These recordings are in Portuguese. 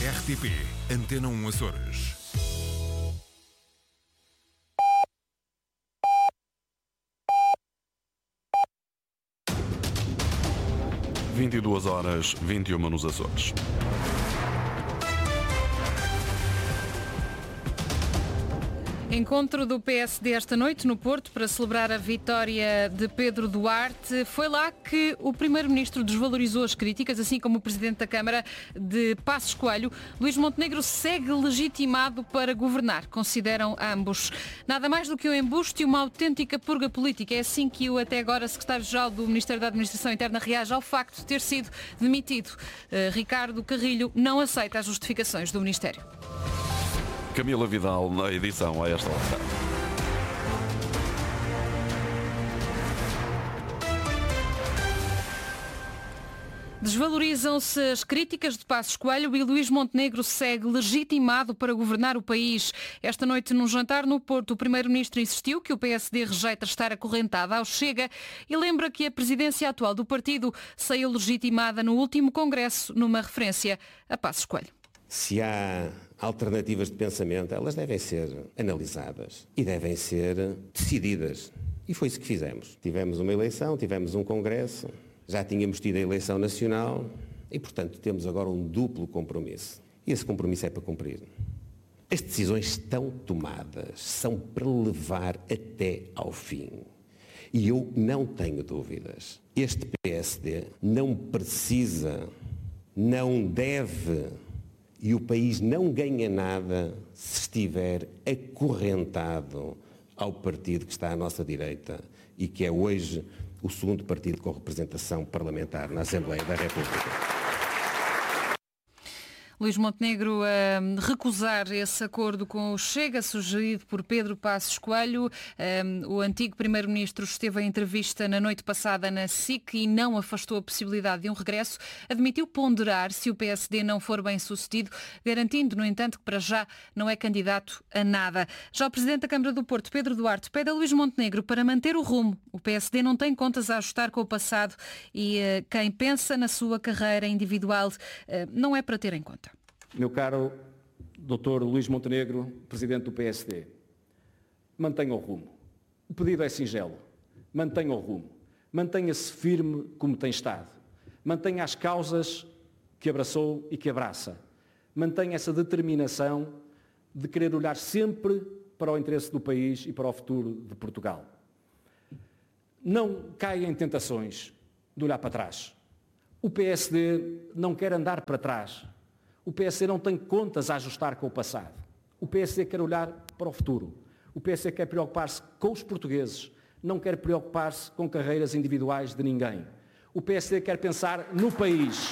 RTP Antena 1 Açores. Às 22h21 nos Açores. Encontro do PSD esta noite no Porto para celebrar a vitória de Pedro Duarte. Foi lá que o Primeiro-Ministro desvalorizou as críticas, assim como o Presidente da Câmara de Passos Coelho. Luís Montenegro segue legitimado para governar, consideram ambos. Nada mais do que um embuste e uma autêntica purga política. É assim que o até agora Secretário-Geral do Ministério da Administração Interna reage ao facto de ter sido demitido. Ricardo Carrilho não aceita as justificações do Ministério. Camila Vidal na edição a esta hora. Desvalorizam-se as críticas de Passos Coelho e Luís Montenegro segue legitimado para governar o país. Esta noite, num jantar no Porto, o Primeiro-Ministro insistiu que o PSD rejeita estar acorrentada ao Chega e lembra que a presidência atual do partido saiu legitimada no último Congresso, numa referência a Passos Coelho. Se há alternativas de pensamento, elas devem ser analisadas e devem ser decididas. E foi isso que fizemos. Tivemos uma eleição, tivemos um congresso, já tínhamos tido a eleição nacional e, portanto, temos agora um duplo compromisso. E esse compromisso é para cumprir. As decisões estão tomadas, são para levar até ao fim. E eu não tenho dúvidas. Este PSD não precisa, não deve... E o país não ganha nada se estiver acorrentado ao partido que está à nossa direita e que é hoje o segundo partido com representação parlamentar na Assembleia da República. Luís Montenegro a recusar esse acordo com o Chega, sugerido por Pedro Passos Coelho. O antigo Primeiro-Ministro esteve em entrevista na noite passada na SIC e não afastou a possibilidade de um regresso. Admitiu ponderar se o PSD não for bem sucedido, garantindo, no entanto, que para já não é candidato a nada. Já o Presidente da Câmara do Porto, Pedro Duarte, pede a Luís Montenegro para manter o rumo. O PSD não tem contas a ajustar com o passado e quem pensa na sua carreira individual não é para ter em conta. Meu caro Dr. Luís Montenegro, Presidente do PSD, mantenha o rumo. O pedido é singelo. Mantenha o rumo. Mantenha-se firme como tem estado. Mantenha as causas que abraçou e que abraça. Mantenha essa determinação de querer olhar sempre para o interesse do país e para o futuro de Portugal. Não caia em tentações de olhar para trás. O PSD não quer andar para trás. O PSD não tem contas a ajustar com o passado. O PSD quer olhar para o futuro. O PSD quer preocupar-se com os portugueses, não quer preocupar-se com carreiras individuais de ninguém. O PSD quer pensar no país.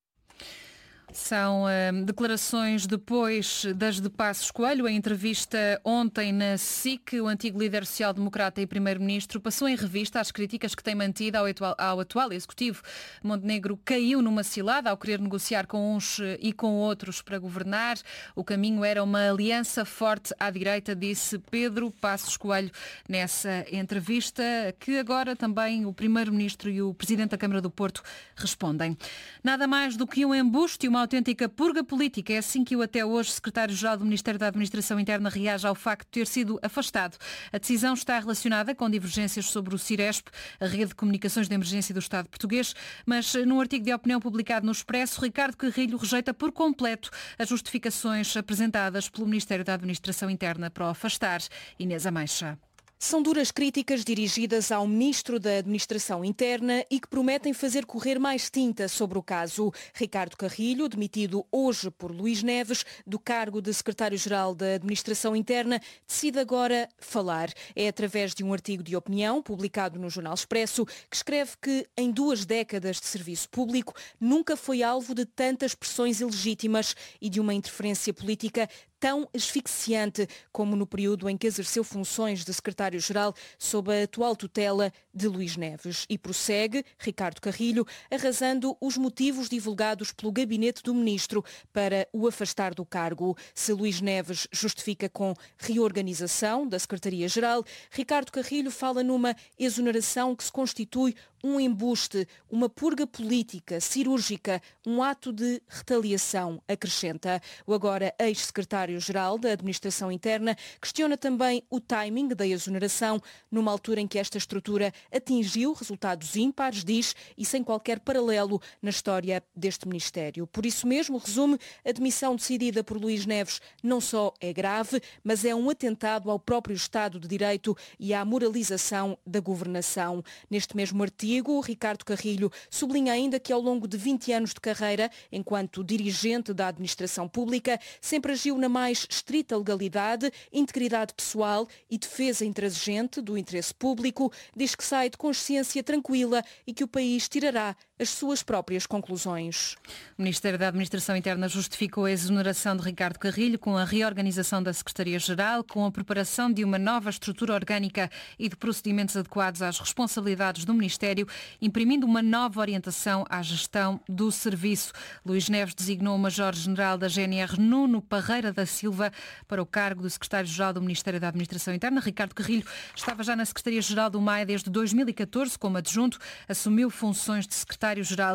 São declarações depois das de Passos Coelho. Em entrevista ontem na SIC, o antigo líder social-democrata e primeiro-ministro passou em revista as críticas que tem mantido ao atual executivo. Montenegro caiu numa cilada ao querer negociar com uns e com outros para governar. O caminho era uma aliança forte à direita, disse Pedro Passos Coelho nessa entrevista, que agora também o primeiro-ministro e o presidente da Câmara do Porto respondem. Nada mais do que um embuste e uma autêntica purga política. É assim que o até hoje Secretário-Geral do Ministério da Administração Interna reage ao facto de ter sido afastado. A decisão está relacionada com divergências sobre o Ciresp, a rede de comunicações de emergência do Estado português, mas num artigo de opinião publicado no Expresso, Ricardo Carrilho rejeita por completo as justificações apresentadas pelo Ministério da Administração Interna para o afastar. Inês Ameixa. São duras críticas dirigidas ao Ministro da Administração Interna e que prometem fazer correr mais tinta sobre o caso. Ricardo Carrilho, demitido hoje por Luís Neves do cargo de Secretário-Geral da Administração Interna, decide agora falar. É através de um artigo de opinião publicado no Jornal Expresso que escreve que em 2 décadas de serviço público nunca foi alvo de tantas pressões ilegítimas e de uma interferência política tão asfixiante como no período em que exerceu funções de secretário-geral sob a atual tutela de Luís Neves. E prossegue Ricardo Carrilho, arrasando os motivos divulgados pelo gabinete do ministro para o afastar do cargo. Se Luís Neves justifica com reorganização da Secretaria-Geral, Ricardo Carrilho fala numa exoneração que se constitui um embuste, uma purga política, cirúrgica, um ato de retaliação, acrescenta. O agora ex-secretário-geral da Administração Interna questiona também o timing da exoneração, numa altura em que esta estrutura atingiu resultados ímpares, diz, e sem qualquer paralelo na história deste Ministério. Por isso mesmo, resume, a demissão decidida por Luís Neves não só é grave, mas é um atentado ao próprio Estado de Direito e à moralização da governação. Neste mesmo artigo, Ricardo Carrilho sublinha ainda que ao longo de 20 anos de carreira, enquanto dirigente da administração pública, sempre agiu na mais estrita legalidade, integridade pessoal e defesa intransigente do interesse público. Diz que sai de consciência tranquila e que o país tirará as suas próprias conclusões. O Ministério da Administração Interna justificou a exoneração de Ricardo Carrilho com a reorganização da Secretaria-Geral, com a preparação de uma nova estrutura orgânica e de procedimentos adequados às responsabilidades do Ministério, imprimindo uma nova orientação à gestão do serviço. Luís Neves designou o Major-General da GNR, Nuno Parreira da Silva, para o cargo de Secretário-Geral do Ministério da Administração Interna. Ricardo Carrilho estava já na Secretaria-Geral do MAE desde 2014 como adjunto, assumiu funções de Secretário-Geral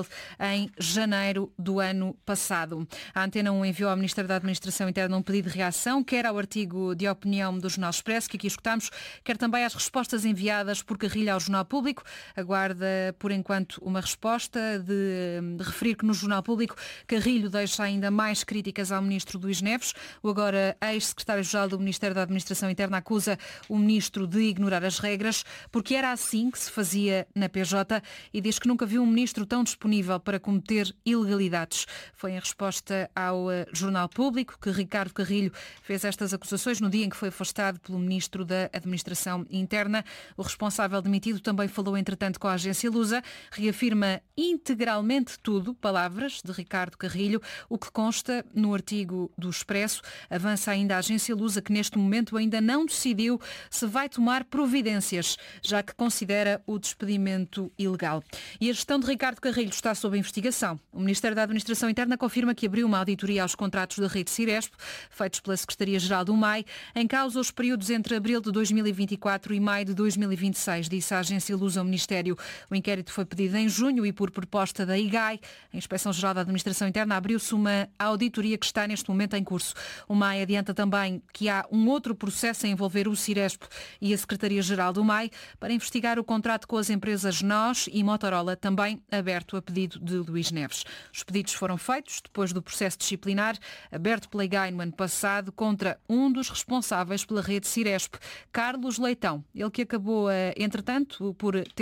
em janeiro do ano passado. A Antena 1 enviou ao Ministério da Administração Interna um pedido de reação, quer ao artigo de opinião do Jornal Expresso, que aqui escutamos, quer também às respostas enviadas por Carrilho ao Jornal Público. Aguarda, por enquanto, uma resposta de referir que no Jornal Público Carrilho deixa ainda mais críticas ao Ministro Luís Neves. O agora ex-secretário-geral do Ministério da Administração Interna acusa o Ministro de ignorar as regras, porque era assim que se fazia na PJ, e diz que nunca viu um Ministro tão disponível para cometer ilegalidades. Foi em resposta ao Jornal Público que Ricardo Carrilho fez estas acusações no dia em que foi afastado pelo Ministro da Administração Interna. O responsável demitido também falou, entretanto, com a agência Lusa, reafirma integralmente tudo, palavras de Ricardo Carrilho, o que consta no artigo do Expresso. Avança ainda a agência Lusa que neste momento ainda não decidiu se vai tomar providências, já que considera o despedimento ilegal. E a gestão de Ricardo Carrilho está sob investigação. O Ministério da Administração Interna confirma que abriu uma auditoria aos contratos da rede Ciresp, feitos pela Secretaria-Geral do MAI, em causa os períodos entre abril de 2024 e maio de 2026, disse a agência Lusa ao Ministério. O inquérito foi pedido em junho e, por proposta da IGAI, a Inspeção-Geral da Administração Interna, abriu-se uma auditoria que está neste momento em curso. O MAI adianta também que há um outro processo a envolver o Ciresp e a Secretaria-Geral do MAI para investigar o contrato com as empresas NOS e Motorola, também aberto a pedido de Luís Neves. Os pedidos foram feitos depois do processo disciplinar aberto pela IGAI no ano passado contra um dos responsáveis pela rede Ciresp, Carlos Leitão. Ele que acabou, entretanto,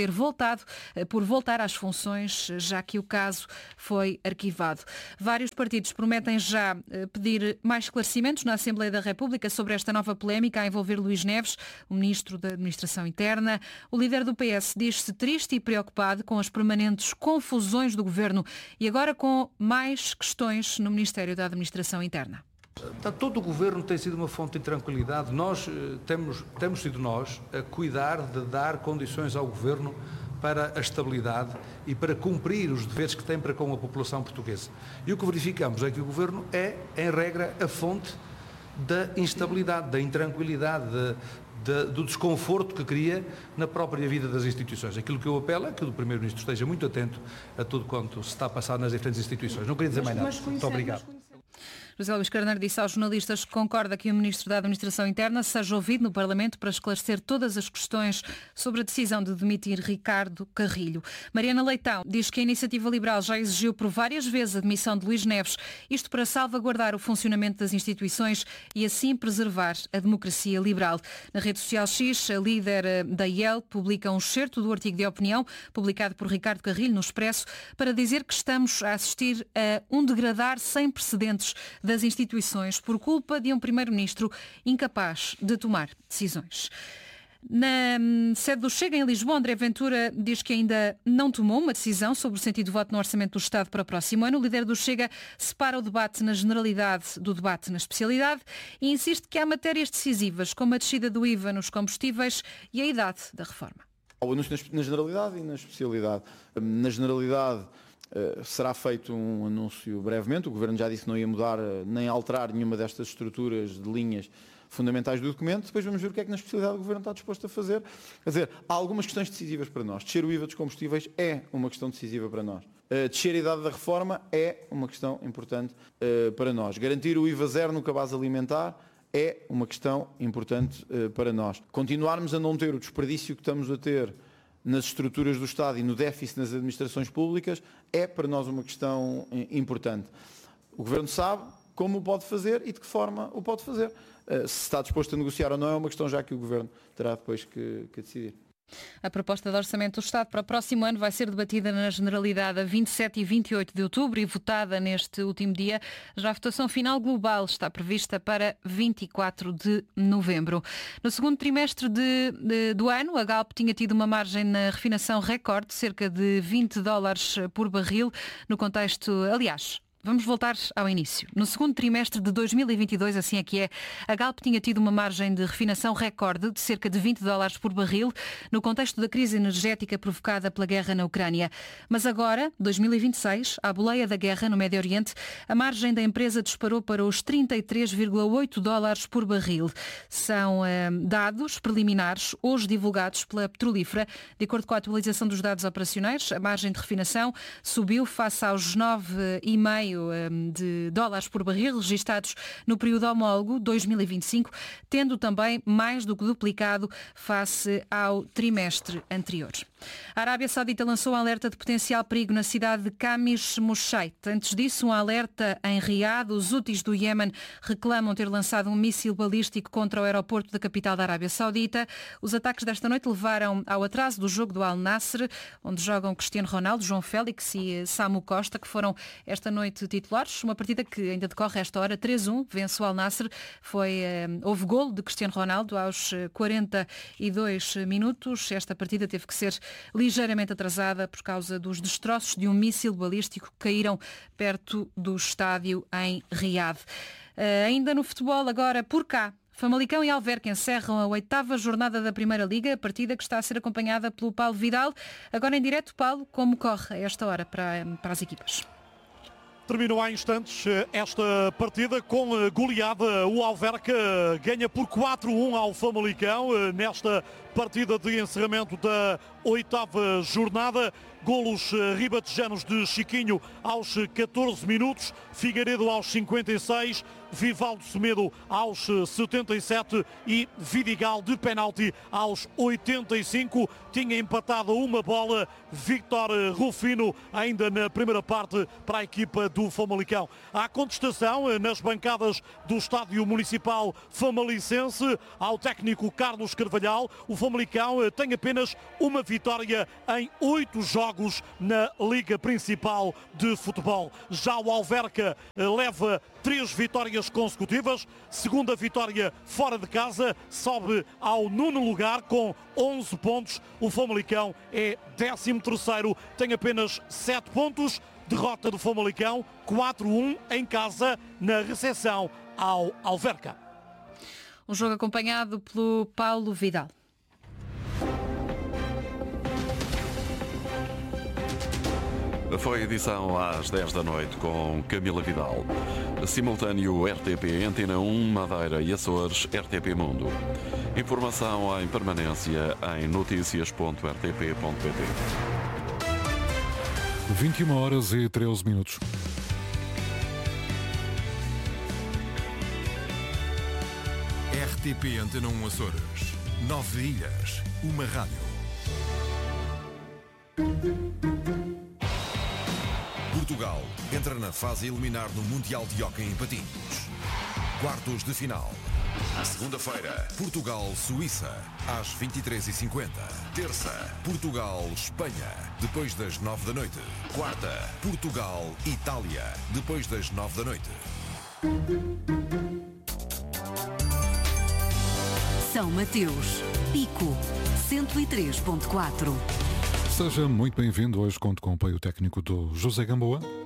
por voltar às funções, já que o caso foi arquivado. Vários partidos prometem já pedir mais esclarecimentos na Assembleia da República sobre esta nova polémica a envolver Luís Neves, o Ministro da Administração Interna. O líder do PS diz-se triste e preocupado com as permanentes confusões do Governo e agora com mais questões no Ministério da Administração Interna. Todo o Governo tem sido uma fonte de tranquilidade. Nós temos sido nós a cuidar de dar condições ao Governo para a estabilidade e para cumprir os deveres que tem para com a população portuguesa. E o que verificamos é que o Governo é, em regra, a fonte da instabilidade, da intranquilidade, do desconforto que cria na própria vida das instituições. Aquilo que eu apelo é que o Primeiro-Ministro esteja muito atento a tudo quanto se está a passar nas diferentes instituições. Não queria dizer mais nada. Muito obrigado. José Luís Carneiro disse aos jornalistas que concorda que o Ministro da Administração Interna seja ouvido no Parlamento para esclarecer todas as questões sobre a decisão de demitir Ricardo Carrilho. Mariana Leitão diz que a Iniciativa Liberal já exigiu por várias vezes a demissão de Luís Neves, isto para salvaguardar o funcionamento das instituições e assim preservar a democracia liberal. Na rede social X, a líder da IEL publica um excerto do artigo de opinião publicado por Ricardo Carrilho no Expresso para dizer que estamos a assistir a um degradar sem precedentes das instituições por culpa de um Primeiro-Ministro incapaz de tomar decisões. Na sede do Chega, em Lisboa, André Ventura diz que ainda não tomou uma decisão sobre o sentido de voto no Orçamento do Estado para o próximo ano. O líder do Chega separa o debate na generalidade do debate na especialidade e insiste que há matérias decisivas, como a descida do IVA nos combustíveis e a idade da reforma. O anúncio na generalidade e na especialidade. Na generalidade será feito um anúncio brevemente. O Governo já disse que não ia mudar nem alterar nenhuma destas estruturas de linhas fundamentais do documento, depois vamos ver o que é que na especialidade o Governo está disposto a fazer. Quer dizer, há algumas questões decisivas para nós. Descer o IVA dos combustíveis é uma questão decisiva para nós. Descer a idade da reforma é uma questão importante para nós. Garantir o IVA zero no cabaz alimentar é uma questão importante para nós. Continuarmos a não ter o desperdício que estamos a ter nas estruturas do Estado e no déficit nas administrações públicas é para nós uma questão importante. O Governo sabe como o pode fazer e de que forma o pode fazer. Se está disposto a negociar ou não é uma questão já que o Governo terá depois que decidir. A proposta de orçamento do Estado para o próximo ano vai ser debatida na Generalidade a 27 e 28 de outubro e votada neste último dia. Já a votação final global está prevista para 24 de novembro. No segundo trimestre do ano, a Galp tinha tido uma margem na refinação recorde de cerca de $20 por barril, no contexto, aliás, vamos voltar ao início. No segundo trimestre de 2022, assim é que é, a Galp tinha tido uma margem de refinação recorde de cerca de $20 por barril no contexto da crise energética provocada pela guerra na Ucrânia. Mas agora, 2026, à boleia da guerra no Médio Oriente, a margem da empresa disparou para os $33,8 por barril. São dados preliminares hoje divulgados pela petrolífera. De acordo com a atualização dos dados operacionais, a margem de refinação subiu face aos 9,5 de dólares por barril registados no período homólogo 2025, tendo também mais do que duplicado face ao trimestre anterior. A Arábia Saudita lançou um alerta de potencial perigo na cidade de Khamis Mousheit. Antes disso, um alerta em Riad. Os Houthis do Iémen reclamam ter lançado um míssil balístico contra o aeroporto da capital da Arábia Saudita. Os ataques desta noite levaram ao atraso do jogo do Al Nassr, onde jogam Cristiano Ronaldo, João Félix e Samu Costa, que foram esta noite titulares. Uma partida que ainda decorre esta hora, 3-1, vence o Al Nassr. Houve golo de Cristiano Ronaldo aos 42 minutos. Esta partida teve que ser ligeiramente atrasada por causa dos destroços de um míssil balístico que caíram perto do estádio em Riad. Ainda no futebol, agora por cá, Famalicão e Alverca encerram a 8ª jornada da Primeira Liga, a partida que está a ser acompanhada pelo Paulo Vidal. Agora em direto, Paulo, como corre a esta hora para as equipas? Terminou há instantes esta partida com goleada. O Alverca ganha por 4-1 ao Famalicão nesta partida de encerramento da 8ª jornada. Golos ribatejanos de Chiquinho aos 14 minutos, Figueiredo aos 56, Vivaldo Semedo aos 77 e Vidigal de penalti aos 85. Tinha empatado uma bola Victor Rufino ainda na primeira parte para a equipa do Famalicão. Há contestação nas bancadas do Estádio Municipal Famalicense ao técnico Carlos Carvalhal. O Famalicão tem apenas uma vitória em 8 jogos na Liga Principal de Futebol. Já o Alverca leva 3 vitórias consecutivas, segunda vitória fora de casa, sobe ao 9º lugar com 11 pontos. O Famalicão é 13º, tem apenas 7 pontos. Derrota do Famalicão, 4-1 em casa na recepção ao Alverca. Um jogo acompanhado pelo Paulo Vidal. Foi edição às 10 da noite com Camila Vidal. Simultâneo RTP, Antena 1, Madeira e Açores, RTP Mundo. Informação em permanência em noticias.rtp.pt. 21h13. RTP Antena 1 Açores. 9 ilhas, uma rádio. Portugal entra na fase eliminar no Mundial de Hóquei em Patins. Quartos de final. Segunda-feira, Portugal-Suíça, às 23h50. Terça, Portugal-Espanha, depois das 9 da noite. Quarta, Portugal-Itália, depois das 9 da noite. São Mateus, Pico, 103.4. Seja muito bem-vindo. Hoje conto com o apoio técnico do José Gamboa.